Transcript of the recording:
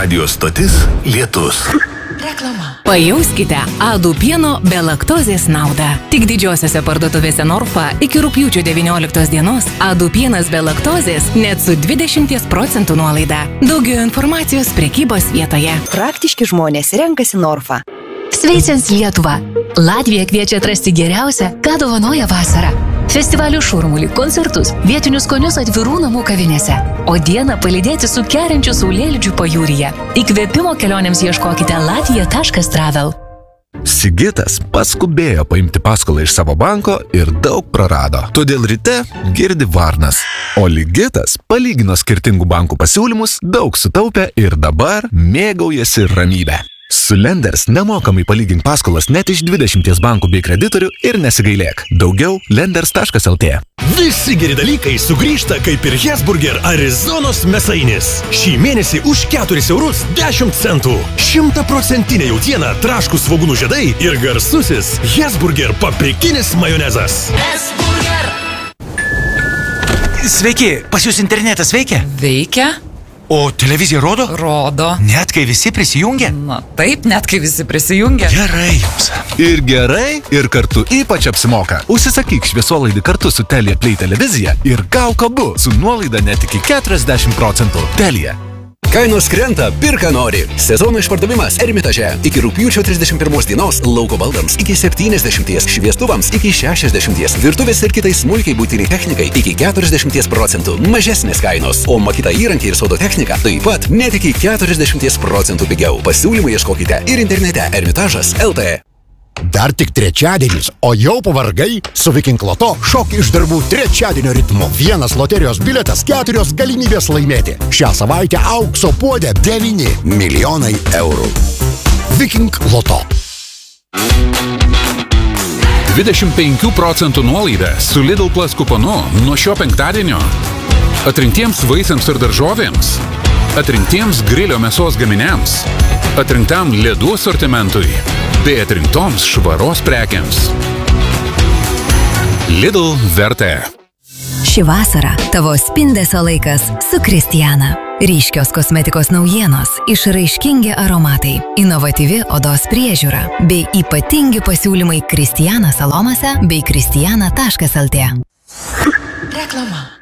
Radio stotis Lietus. Reklama. Pajauskite Adų pieno be laktozės naudą. Tik didžiosiose parduotuvėse Norfa iki rugpjūčio 19 dienos Adų pienas be laktozės net su 20% nuolaida. Daugiau informacijos prekybos vietoje. Praktiški žmonės renkasi Norfa. Sveicins Lietuvą. Latvija kviečia atrasti geriausią, ką dovanoja vasara. Festivalių šurmulį, koncertus, vietinius skonius atvirų namų kavinėse. O dieną palydėti su kerinčiu saulėlydžiu pajūryje. Įkvėpimo kelionėms ieškokite latvija.travel. Sigitas paskubėjo paimti paskolą iš savo banko ir daug prarado. Todėl ryte girdi varnas. O Ligitas palygino skirtingų bankų pasiūlymus, daug sutaupė ir dabar mėgaujasi ramybę. Su Lenders nemokamai palygink paskolas net iš 20 bankų bei kreditorių ir nesigailėk. Daugiau lenders.lt. Visi geri dalykai sugrįžta kaip ir Hesburger Arizonos mėsainis. Šį mėnesį už 4 eurus 10 centų. 100% jautiena, traškūs svogūnų žiedai ir garsusis Hesburger paprikinis majonezas. Hesburger! Sveiki, pas jūs internetas veikia? Veikia. O televizija rodo? Rodo. Net kai visi prisijungia? Na taip, net kai visi prisijungia. Gerai jums. Ir gerai, ir kartu ypač apsimoka. Užsisakyk šviesolaidį kartu su Telia Play televizija ir gauk abu su nuolaida net iki 40%. Telia. Kainos krenta, pirka nori. Sezono išpardavimas Ermitaže. Iki rugpjūčio 31 dienos lauko baldams iki 70, šviestuvams iki 60, virtuvės ir kitai smulkiai būtiniai technikai iki 40%. Mažesnės kainos, o Makita įrankiai ir sodo technika taip pat net iki 40% pigiau. Pasiūlymų ieškokite ir internete Ermitažas.lt. Dar tik trečiadienis, o jau pavargai? Su Viking Loto šok iš darbų trečiadienio ritmu. Vienas loterijos bilietas, 4 galimybės laimėti. Šią savaitę aukso puodė 9 milijonai eurų. Viking Loto. 25% nuolaida su Lidl Plus kuponu nuo šio penktadienio. Atrinktiems vaisiams ir daržovėms. Atrinktiems grilio mėsos gaminiams. Atrinktam ledų asortimentui. Bei atrinktoms švaros prekiams. Lidl vertė. Ši vasara tavo spindesio laikas su Kristiana. Ryškios kosmetikos naujienos, išraiškingi aromatai, inovatyvi odos priežiūra bei ypatingi pasiūlymai Kristiana salonose bei kristiana.lt. Reklama.